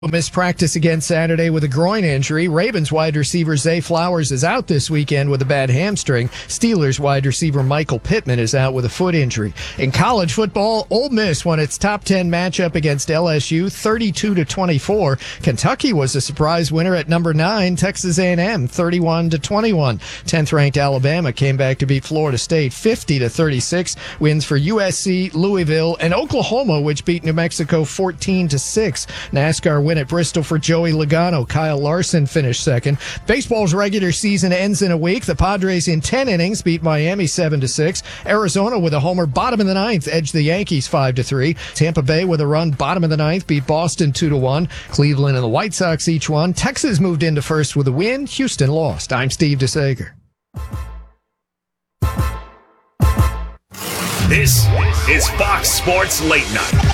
Missed practice again Saturday with a groin injury. Ravens wide receiver Zay Flowers is out this weekend with a bad hamstring. Steelers wide receiver Michael Pittman is out with a foot injury. In college football, Ole Miss won its top 10 matchup against LSU 32-24. Kentucky was a surprise winner at number 9, Texas A&M 31-21. 10th ranked Alabama came back to beat Florida State 50-36. Wins for USC, Louisville, and Oklahoma, which beat New Mexico 14-6. NASCAR win at Bristol for Joey Logano. Kyle Larson finished second. Baseball's regular season ends in a week. The Padres in 10 innings beat Miami 7-6. Arizona with a homer bottom of the ninth edged the Yankees 5-3. Tampa Bay with a run bottom of the ninth beat Boston 2-1. Cleveland and the White Sox each won. Texas moved into first with a win. Houston lost. I'm Steve DeSager. This is Fox Sports Late Night.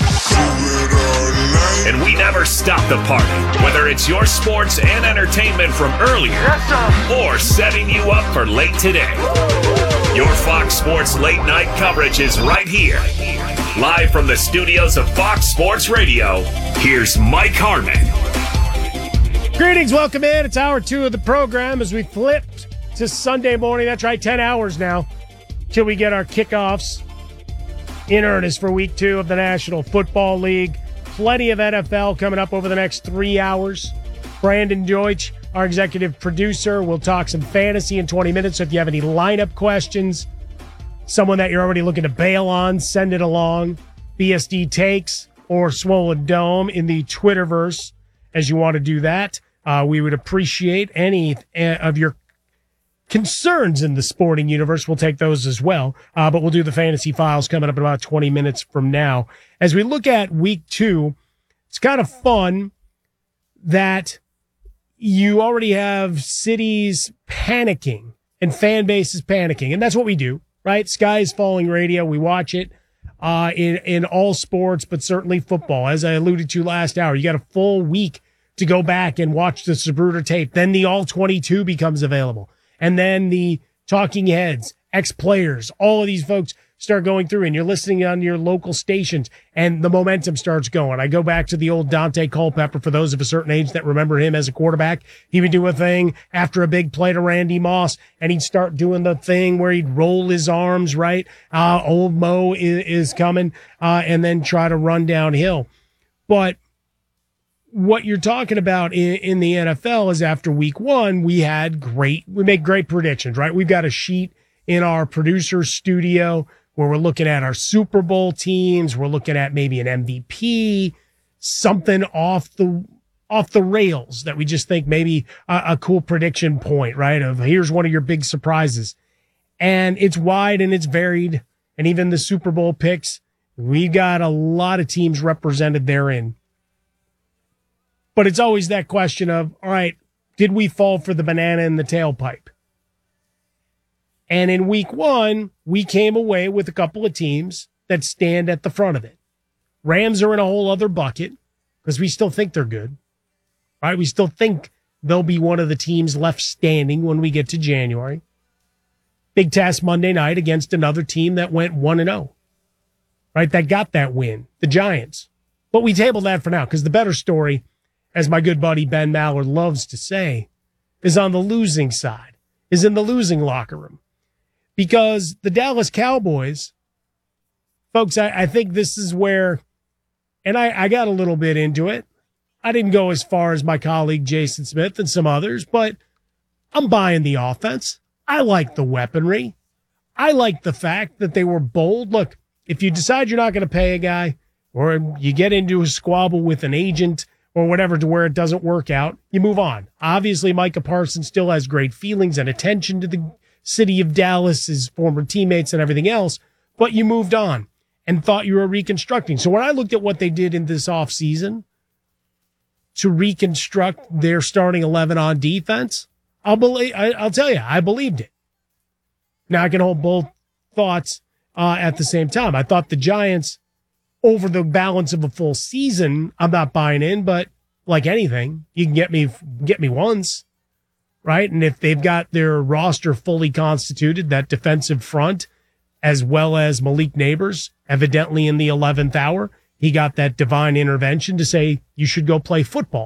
And we never stop the party, whether it's your sports and entertainment from earlier or setting you up for late today. Your Fox Sports Late Night coverage is right here. Live from the studios of Fox Sports Radio, here's Mike Harmon. Greetings, welcome in. It's hour 2 of the program as we flip to Sunday morning. That's right, 10 hours now till we get our kickoffs in earnest for week 2 of the National Football League. Plenty of NFL coming up over the next 3 hours. Brandon Deutsch, our executive producer, will talk some fantasy in 20 minutes. So if you have any lineup questions, someone that you're already looking to bail on, send it along. BSD Takes or Swollen Dome in the Twitterverse as you want to do that. We would appreciate any of your concerns in the sporting universe. We'll take those as well. But we'll do the fantasy files coming up in about 20 minutes from now. As we look at week 2, it's kind of fun that you already have cities panicking and fan bases panicking. And that's what we do, right? Sky is Falling Radio. We watch it in all sports, but certainly football. As I alluded to last hour, you got a full week to go back and watch the Zapruder tape. Then the All 22 becomes available. And then the talking heads, ex-players, all of these folks start going through, and you're listening on your local stations, and the momentum starts going. I go back to the old Dante Culpepper, for those of a certain age that remember him as a quarterback. He would do a thing after a big play to Randy Moss, and he'd start doing the thing where he'd roll his arms, right? Old Mo is coming, and then try to run downhill. But what you're talking about in the NFL is after week 1, we make great predictions, right? We've got a sheet in our producer studio where we're looking at our Super Bowl teams. We're looking at maybe an MVP, something off the rails that we just think maybe a cool prediction point, right? Of here's one of your big surprises. And it's wide and it's varied. And even the Super Bowl picks, we got a lot of teams represented therein. But it's always that question of, all right, did we fall for the banana in the tailpipe? And in week 1, we came away with a couple of teams that stand at the front of it. Rams are in a whole other bucket because we still think they're good, right? We still think they'll be one of the teams left standing when we get to January. Big task Monday night against another team that went 1-0, right? That got that win, the Giants. But we tabled that for now because the better story, as my good buddy Ben Maller loves to say, is on the losing side, is in the losing locker room. Because the Dallas Cowboys, folks, I think this is where, and I got a little bit into it. I didn't go as far as my colleague Jason Smith and some others, but I'm buying the offense. I like the weaponry. I like the fact that they were bold. Look, if you decide you're not going to pay a guy, or you get into a squabble with an agent or whatever to where it doesn't work out, you move on. Obviously, Micah Parsons still has great feelings and attention to the city of Dallas, his former teammates and everything else, but you moved on and thought you were reconstructing. So when I looked at what they did in this offseason to reconstruct their starting 11 on defense, I'll tell you, I believed it. Now I can hold both thoughts at the same time. I thought the Giants, over the balance of a full season, I'm not buying in, but like anything, you can get me once, right? And if they've got their roster fully constituted, that defensive front, as well as Malik Neighbors, evidently in the 11th hour, he got that divine intervention to say, you should go play football.